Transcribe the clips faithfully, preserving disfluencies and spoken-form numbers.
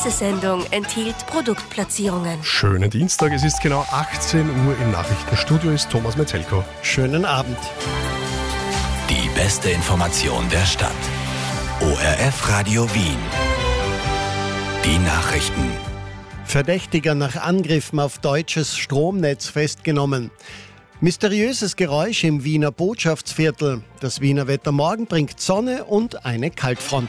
Diese Sendung enthielt Produktplatzierungen. Schönen Dienstag, es ist genau achtzehn Uhr. Im Nachrichtenstudio ist Thomas Metzelko. Schönen Abend. Die beste Information der Stadt. O R F Radio Wien. Die Nachrichten. Verdächtiger nach Angriffen auf deutsches Stromnetz festgenommen. Mysteriöses Geräusch im Wiener Botschaftsviertel. Das Wiener Wetter morgen bringt Sonne und eine Kaltfront.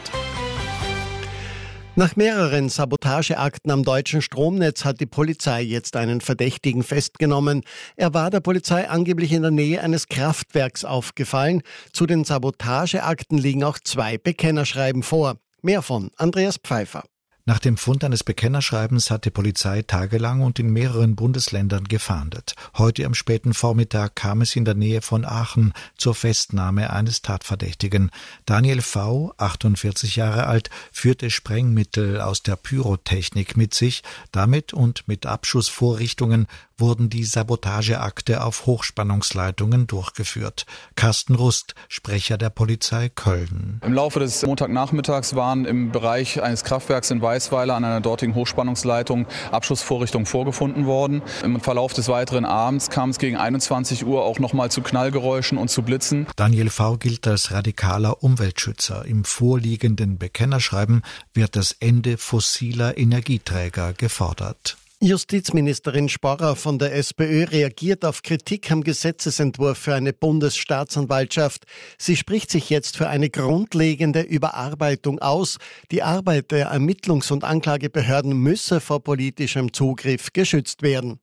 Nach mehreren Sabotageakten am deutschen Stromnetz hat die Polizei jetzt einen Verdächtigen festgenommen. Er war der Polizei angeblich in der Nähe eines Kraftwerks aufgefallen. Zu den Sabotageakten liegen auch zwei Bekennerschreiben vor. Mehr von Andreas Pfeiffer. Nach dem Fund eines Bekennerschreibens hat die Polizei tagelang und in mehreren Bundesländern gefahndet. Heute am späten Vormittag kam es in der Nähe von Aachen zur Festnahme eines Tatverdächtigen. Daniel V., achtundvierzig Jahre alt, führte Sprengmittel aus der Pyrotechnik mit sich. Damit und mit Abschussvorrichtungen wurden die Sabotageakte auf Hochspannungsleitungen durchgeführt. Carsten Rust, Sprecher der Polizei Köln. Im Laufe des Montagnachmittags waren im Bereich eines Kraftwerks in Weißweiler an einer dortigen Hochspannungsleitung Abschussvorrichtungen vorgefunden worden. Im Verlauf des weiteren Abends kam es gegen einundzwanzig Uhr auch nochmal zu Knallgeräuschen und zu Blitzen. Daniel V. gilt als radikaler Umweltschützer. Im vorliegenden Bekennerschreiben wird das Ende fossiler Energieträger gefordert. Justizministerin Sporrer von der SPÖ reagiert auf Kritik am Gesetzesentwurf für eine Bundesstaatsanwaltschaft. Sie spricht sich jetzt für eine grundlegende Überarbeitung aus. Die Arbeit der Ermittlungs- und Anklagebehörden müsse vor politischem Zugriff geschützt werden.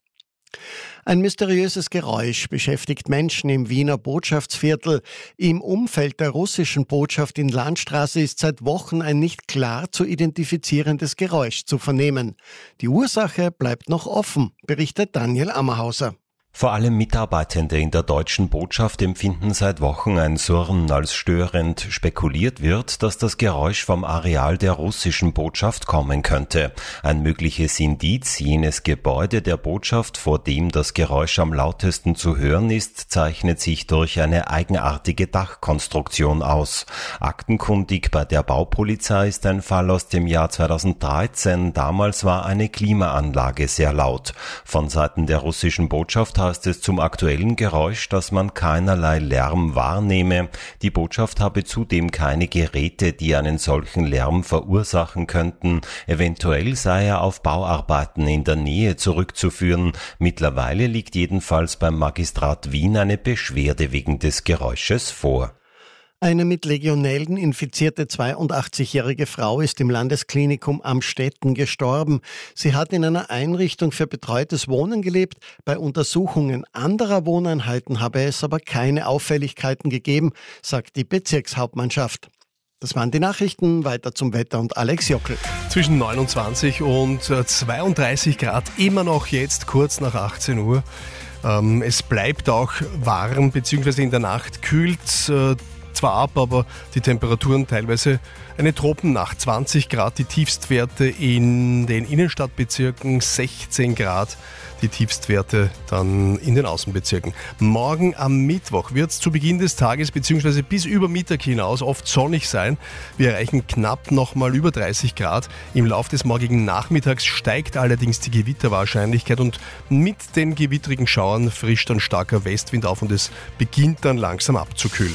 Ein mysteriöses Geräusch beschäftigt Menschen im Wiener Botschaftsviertel. Im Umfeld der russischen Botschaft in Landstraße ist seit Wochen ein nicht klar zu identifizierendes Geräusch zu vernehmen. Die Ursache bleibt noch offen, berichtet Daniel Ammerhauser. Vor allem Mitarbeitende in der deutschen Botschaft empfinden seit Wochen ein Surren als störend. Spekuliert wird, dass das Geräusch vom Areal der russischen Botschaft kommen könnte. Ein mögliches Indiz, jenes Gebäude der Botschaft, vor dem das Geräusch am lautesten zu hören ist, zeichnet sich durch eine eigenartige Dachkonstruktion aus. Aktenkundig bei der Baupolizei ist ein Fall aus dem Jahr zweitausenddreizehn. Damals war eine Klimaanlage sehr laut. Von Seiten der russischen Botschaft heißt es zum aktuellen Geräusch, dass man keinerlei Lärm wahrnehme. Die Botschaft habe zudem keine Geräte, die einen solchen Lärm verursachen könnten. Eventuell sei er auf Bauarbeiten in der Nähe zurückzuführen. Mittlerweile liegt jedenfalls beim Magistrat Wien eine Beschwerde wegen des Geräusches vor. Eine mit Legionellen infizierte zweiundachtzigjährige Frau ist im Landesklinikum Amstetten gestorben. Sie hat in einer Einrichtung für betreutes Wohnen gelebt. Bei Untersuchungen anderer Wohneinheiten habe es aber keine Auffälligkeiten gegeben, sagt die Bezirkshauptmannschaft. Das waren die Nachrichten. Weiter zum Wetter und Alex Jockel. Zwischen neunundzwanzig und zweiunddreißig Grad, immer noch jetzt kurz nach achtzehn Uhr. Ähm, es bleibt auch warm, beziehungsweise in der Nacht kühlt äh, zwar ab, aber die Temperaturen teilweise eine Tropennacht. zwanzig Grad die Tiefstwerte in den Innenstadtbezirken, sechzehn Grad die Tiefstwerte dann in den Außenbezirken. Morgen am Mittwoch wird es zu Beginn des Tages bzw. bis über Mittag hinaus oft sonnig sein. Wir erreichen knapp nochmal über dreißig Grad. Im Laufe des morgigen Nachmittags steigt allerdings die Gewitterwahrscheinlichkeit und mit den gewittrigen Schauern frischt dann starker Westwind auf und es beginnt dann langsam abzukühlen.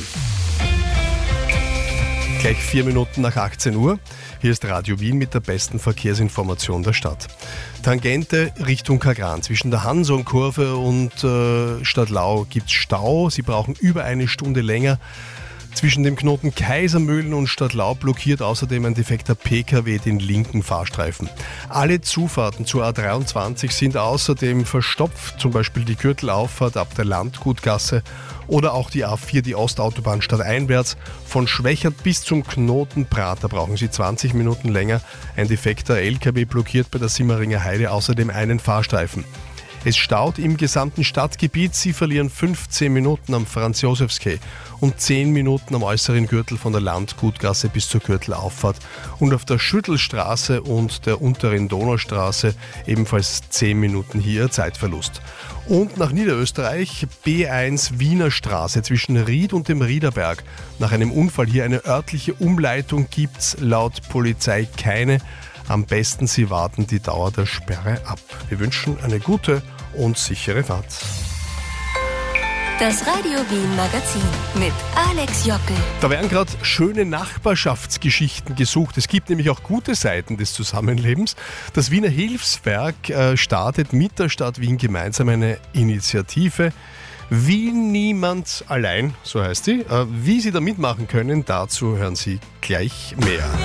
Gleich vier Minuten nach achtzehn Uhr. Hier ist Radio Wien mit der besten Verkehrsinformation der Stadt. Tangente Richtung Kagran. Zwischen der Hanson-Kurve und äh, Stadlau gibt es Stau. Sie brauchen über eine Stunde länger. Zwischen dem Knoten Kaisermühlen und Stadlau blockiert außerdem ein defekter P K W den linken Fahrstreifen. Alle Zufahrten zur A dreiundzwanzig sind außerdem verstopft, zum Beispiel die Gürtelauffahrt ab der Landgutgasse oder auch die A vier, die Ostautobahn stadteinwärts. Von Schwächert bis zum Knoten Prater brauchen Sie zwanzig Minuten länger. Ein defekter L K W blockiert bei der Simmeringer Heide außerdem einen Fahrstreifen. Es staut im gesamten Stadtgebiet. Sie verlieren fünfzehn Minuten am Franz-Josefs-Quai und zehn Minuten am äußeren Gürtel von der Landgutgasse bis zur Gürtelauffahrt. Und auf der Schüttelstraße und der unteren Donaustraße ebenfalls zehn Minuten hier Zeitverlust. Und nach Niederösterreich B eins Wiener Straße zwischen Ried und dem Riederberg. Nach einem Unfall hier eine örtliche Umleitung gibt's laut Polizei keine. Am besten Sie warten die Dauer der Sperre ab. Wir wünschen eine gute und sichere Fahrt. Das Radio Wien Magazin mit Alex Jockel. Da werden gerade schöne Nachbarschaftsgeschichten gesucht. Es gibt nämlich auch gute Seiten des Zusammenlebens. Das Wiener Hilfswerk äh, startet mit der Stadt Wien gemeinsam eine Initiative. Wie niemand allein, so heißt sie. Äh, wie Sie da mitmachen können, dazu hören Sie gleich mehr.